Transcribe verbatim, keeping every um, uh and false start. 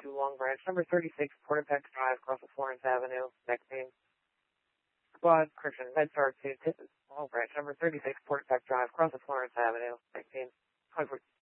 to Long Branch, number thirty-six, Portapex Drive, across of Florence Avenue, next team. Squad, Christian, MedStar to Long Branch, number thirty-six, Portapex Drive, across of Florence Avenue, next team.